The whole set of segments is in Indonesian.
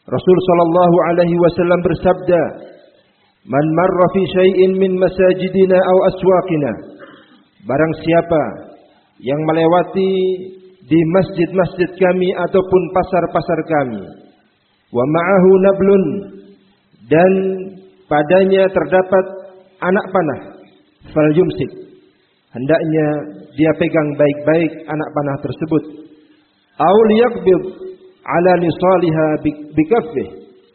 Rasul sallallahu alaihi wasallam bersabda, "Man marra fi syai'in min masajidina aw aswaqina." Barang siapa yang melewati di masjid-masjid kami ataupun pasar-pasar kami, wa ma'ahu nablun, dan padanya terdapat anak panah, falyumsik, hendaknya dia pegang baik-baik anak panah tersebut, aw liyaqbid ala nisaliha bikaffih,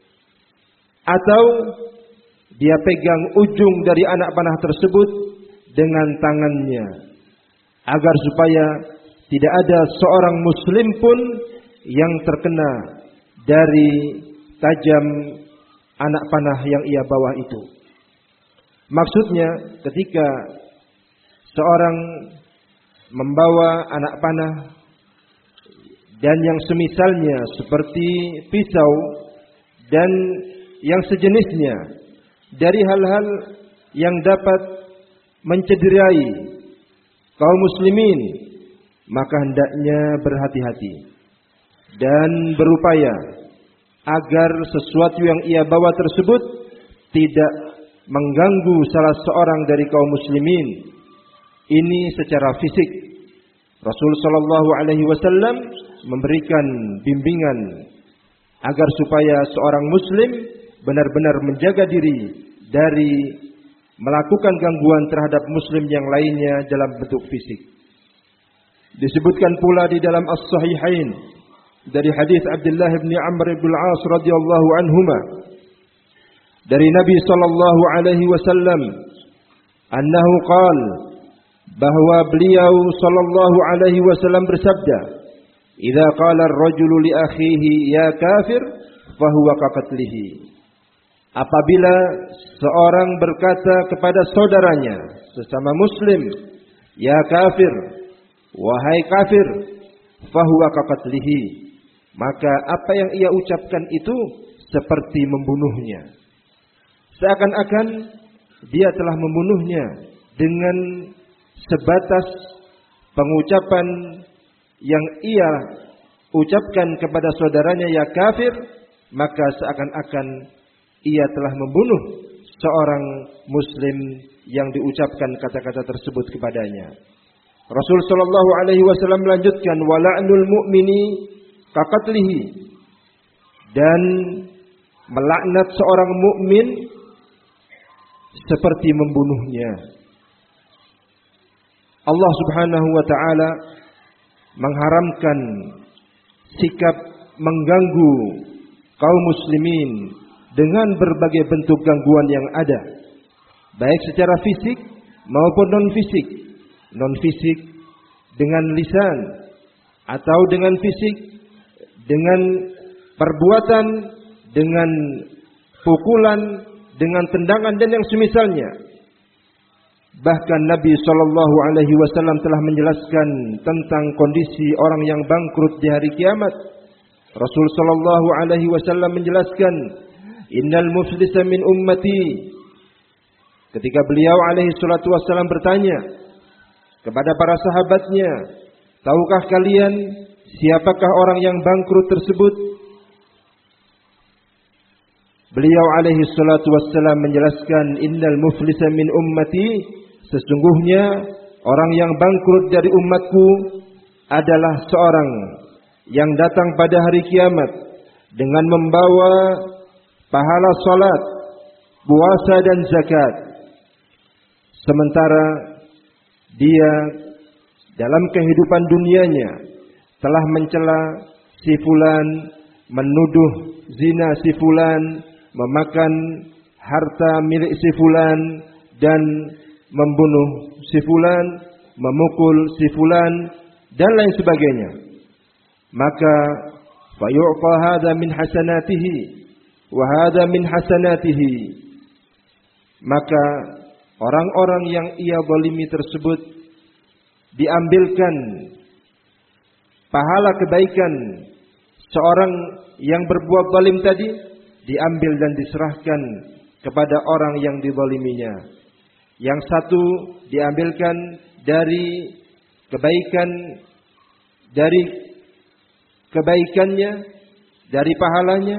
atau dia pegang ujung dari anak panah tersebut dengan tangannya, agar supaya tidak ada seorang muslim pun yang terkena dari tajam anak panah yang ia bawa itu. Maksudnya ketika seorang membawa anak panah dan yang semisalnya seperti pisau dan yang sejenisnya dari hal-hal yang dapat mencederai kaum muslimin, maka hendaknya berhati-hati dan berupaya agar sesuatu yang ia bawa tersebut tidak mengganggu salah seorang dari kaum muslimin. Ini secara fisik. Rasul sallallahu alaihi wasallam memberikan bimbingan agar supaya seorang muslim benar-benar menjaga diri dari melakukan gangguan terhadap muslim yang lainnya dalam bentuk fisik. Disebutkan pula di dalam As-Sahihain dari hadis Abdullah bin Amr bin Al-As radhiyallahu anhuma dari Nabi sallallahu alaihi wasallam annahu qala, bahwa beliau sallallahu alaihi wasallam bersabda, "Idza qala ar-rajulu li akhihi ya kafir, fahuwa kaqatlihi." Apabila seorang berkata kepada saudaranya sesama muslim, "Ya kafir, wahai kafir," fahuwa kaqatlihi, maka apa yang ia ucapkan itu seperti membunuhnya. Seakan-akan dia telah membunuhnya dengan sebatas pengucapan yang ia ucapkan kepada saudaranya, "Ya kafir," maka seakan-akan ia telah membunuh seorang muslim yang diucapkan kata-kata tersebut kepadanya. Rasul sallallahu alaihi wasallam melanjutkan, "Wa la'nul mu'mini kaqatlihi," dan melaknat seorang mukmin seperti membunuhnya. Allah Subhanahu wa taala mengharamkan sikap mengganggu kaum muslimin dengan berbagai bentuk gangguan yang ada, baik secara fisik maupun non-fisik. Non-fisik dengan lisan, atau dengan fisik dengan perbuatan, dengan pukulan, dengan tendangan dan yang semisalnya. Bahkan Nabi sallallahu alaihi wasallam telah menjelaskan tentang kondisi orang yang bangkrut di hari kiamat. Rasul sallallahu alaihi wasallam menjelaskan, "Innal muflisa min ummati." Ketika beliau alaihi salatu wasallam bertanya kepada para sahabatnya, "Tahukah kalian siapakah orang yang bangkrut tersebut?" Beliau alaihi salatu wassalam menjelaskan, "Innal muflisa min ummati," sesungguhnya orang yang bangkrut dari umatku adalah seorang yang datang pada hari kiamat dengan membawa pahala salat, puasa dan zakat, sementara dia dalam kehidupan dunianya telah mencela si fulan, menuduh zina si fulan, memakan harta milik si fulan, dan membunuh si fulan, memukul si fulan, dan lain sebagainya. Maka fayu'ta hadza min hasanatihi wa hadza min hasanatihi. Maka orang-orang yang ia zalimi tersebut diambilkan pahala kebaikan seorang yang berbuat zalim tadi, diambil dan diserahkan kepada orang yang dizaliminya. Yang satu diambilkan dari kebaikannya, dari pahalanya,